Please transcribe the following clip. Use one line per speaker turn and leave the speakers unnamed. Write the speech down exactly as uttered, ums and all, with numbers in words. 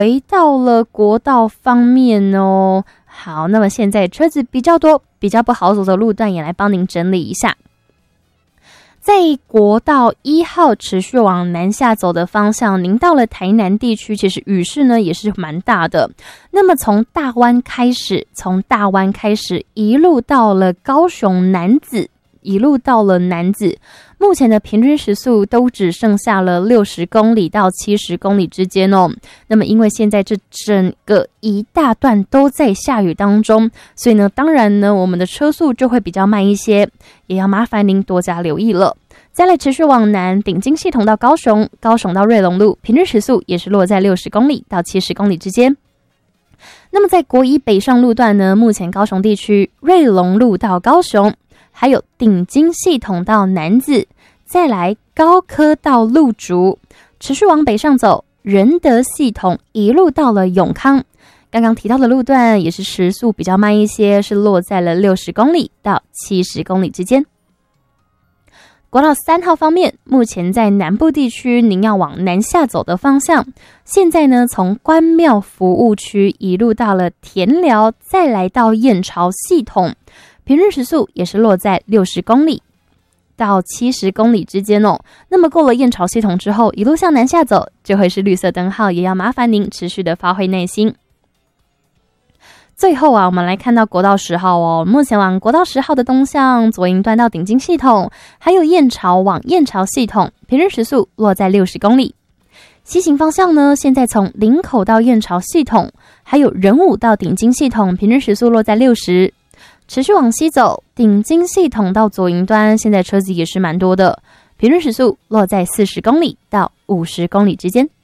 回到了国道方面哦。好，那么现在车子比较多，比较不好走的路段也来帮您整理一下。在国道一号持续往南下走的方向，您到了台南地区，其实雨势呢也是蛮大的。那么从大湾开始，从大湾开始一路到了高雄楠梓，一路到了楠梓，目前的平均时速都只剩下了六十公里到七十公里之间哦。那么因为现在这整个一大段都在下雨当中，所以呢，当然呢，我们的车速就会比较慢一些，也要麻烦您多加留意了。再来持续往南，顶金系统到高雄，高雄到瑞隆路，平均时速也是落在六十公里到七十公里之间。那么在国一北上路段呢，目前高雄地区瑞隆路到高雄，还有顶金系统到楠梓，再来高科到路竹，持续往北上走，仁德系统一路到了永康。刚刚提到的路段也是时速比较慢一些，是落在了六十公里到七十公里之间。国道三号方面，目前在南部地区，您要往南下走的方向，现在呢从关庙服务区一路到了田寮，再来到燕巢系统，平均时速也是落在六十公里到七十公里之间哦。那么过了燕巢系统之后，一路向南下走，就会是绿色灯号，也要麻烦您持续的发挥耐心。最后啊，我们来看到国道十号哦，目前往国道十号的东向，左营段到顶金系统，还有燕巢往燕巢系统，平均时速落在六十公里。西行方向呢，现在从林口到燕巢系统，还有仁武到顶金系统，平均时速落在六十。持续往西走，顶金系统到左营端，现在车子也是蛮多的，平均时速落在四十公里到五十公里之间。